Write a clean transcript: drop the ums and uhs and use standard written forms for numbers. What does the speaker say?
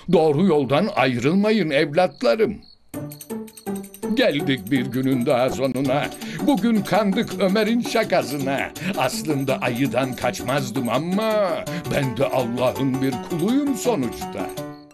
Doğru yoldan ayrılmayın evlatlarım. Geldik bir günün daha sonuna. Bugün kandık Ömer'in şakasına. Aslında ayıdan kaçmazdım ama ben de Allah'ın bir kuluyum sonuçta.